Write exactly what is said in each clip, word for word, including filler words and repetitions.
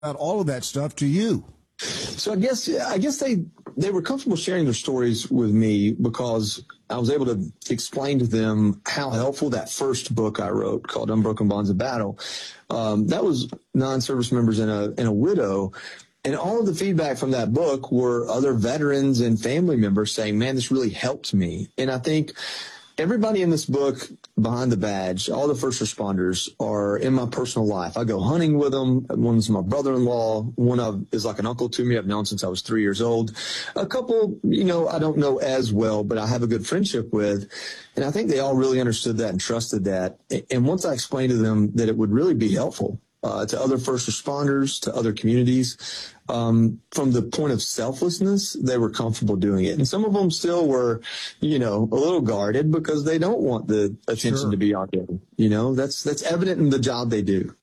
all of that stuff to you? So I guess I guess they they were comfortable sharing their stories with me because I was able to explain to them how helpful that first book I wrote called Unbroken Bonds of Battle. Um, that was non-service members and a and a widow. And all of the feedback from that book were other veterans and family members saying, man, this really helped me. And I think everybody in this book, Behind the Badge, all the first responders are in my personal life. I go hunting with them. One's my brother-in-law. One of is like an uncle to me. I've known since I was three years old. A couple, you know, I don't know as well, but I have a good friendship with. And I think they all really understood that and trusted that. And once I explained to them that it would really be helpful uh, to other first responders, to other communities, Um, from the point of selflessness, they were comfortable doing it. And some of them still were, you know, a little guarded because they don't want the attention Sure. to be on them. You know, that's, that's evident in the job they do.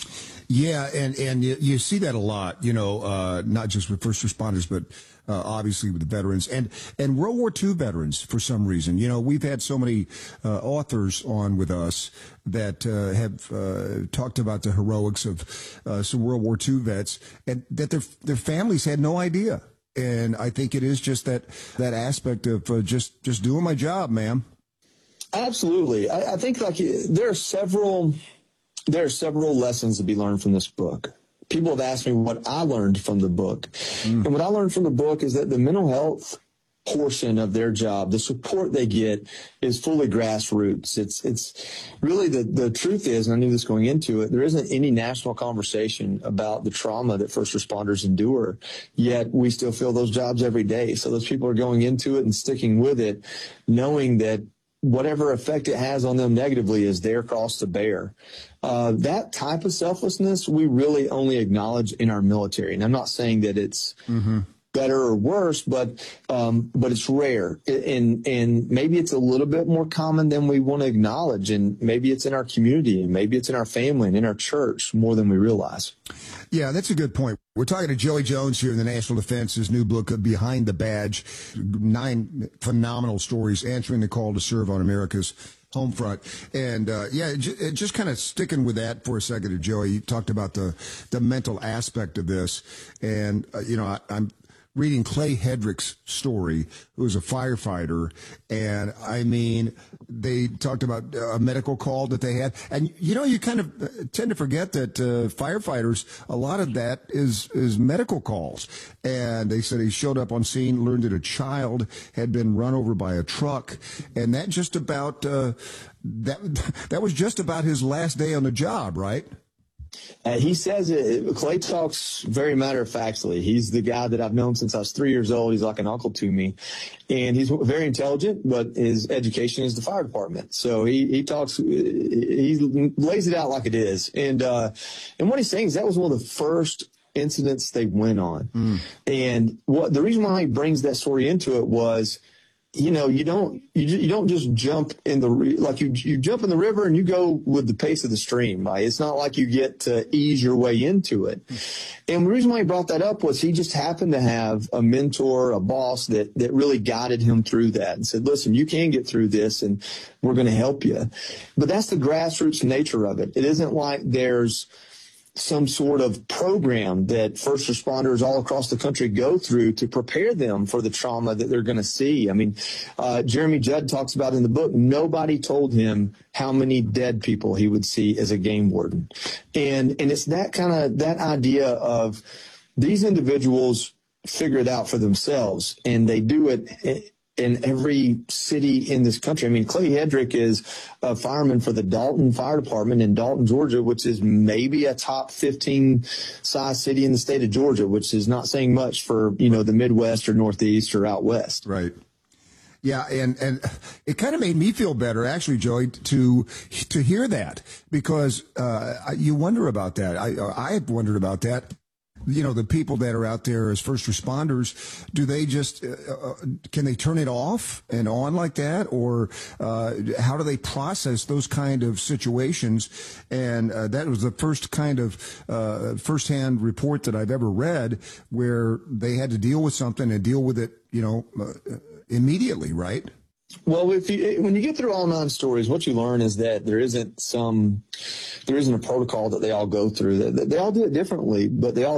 Yeah, and, and you, you see that a lot, you know, uh, not just with first responders, but uh, obviously with the veterans and, and World War Two veterans for some reason. You know, we've had so many uh, authors on with us that uh, have uh, talked about the heroics of uh, some World War Two vets and that their their families had no idea. And I think it is just that that aspect of uh, just just doing my job, ma'am. Absolutely. I, I think like there are several there are several lessons to be learned from this book. People have asked me what I learned from the book. Mm. And what I learned from the book is that the mental health portion of their job, the support they get is fully grassroots. It's, it's really the, the truth is, and I knew this going into it, there isn't any national conversation about the trauma that first responders endure, yet we still feel those jobs every day. So those people are going into it and sticking with it, knowing that whatever effect it has on them negatively is their cross to bear. Uh, that type of selflessness, we really only acknowledge in our military. And I'm not saying that it's mm-hmm. better or worse, but um, but it's rare. And, and maybe it's a little bit more common than we want to acknowledge. And maybe it's in our community, and maybe it's in our family and in our church more than we realize. Yeah, that's a good point. We're talking to Joey Jones here in the National Defense's new book, Behind the Badge, nine phenomenal stories answering the call to serve on America's home front. And, uh, yeah, j- just kind of sticking with that for a second, Joey, you talked about the, the mental aspect of this. And, uh, you know, I, I'm reading Clay Hedrick's story, who was a firefighter. And I mean, they talked about a medical call that they had. And, you know, you kind of tend to forget that uh, firefighters, a lot of that is, is medical calls. And they said he showed up on scene, learned that a child had been run over by a truck. And that just about, uh, that, that was just about his last day on the job, right? Uh, he says it, Clay talks very matter-of-factly. He's the guy that I've known since I was three years old. He's like an uncle to me. And he's very intelligent, but his education is the fire department. So he, he talks, he lays it out like it is. And, uh, and what he's saying is that was one of the first incidents they went on. Mm. And what the reason why he brings that story into it was, you know, you don't you, you don't just jump in the like you you jump in the river and you go with the pace of the stream. Right? It's not like you get to ease your way into it. And the reason why he brought that up was he just happened to have a mentor, a boss that that really guided him through that and said, "Listen, you can get through this, and we're going to help you." But that's the grassroots nature of it. It isn't like there's some sort of program that first responders all across the country go through to prepare them for the trauma that they're going to see. I mean, uh, Jeremy Judd talks about in the book, nobody told him how many dead people he would see as a game warden. And, and it's that kind of, that idea of these individuals figure it out for themselves, and they do it in every city in this country. I mean, Clay Hedrick is a fireman for the Dalton Fire Department in Dalton, Georgia, which is maybe a top fifteen size city in the state of Georgia, which is not saying much for, you know, the Midwest or Northeast or out West. Right. Yeah, and, and it kind of made me feel better, actually, Joey, to to hear that, because uh, you wonder about that. I I have wondered about that. You know, the people that are out there as first responders, do they just, uh, can they turn it off and on like that? Or uh, how do they process those kind of situations? And uh, that was the first kind of uh, firsthand report that I've ever read where they had to deal with something and deal with it, you know, uh, immediately, right? Well, if you, when you get through all nine stories, what you learn is that there isn't some, there isn't a protocol that they all go through. They, they all do it differently, but they all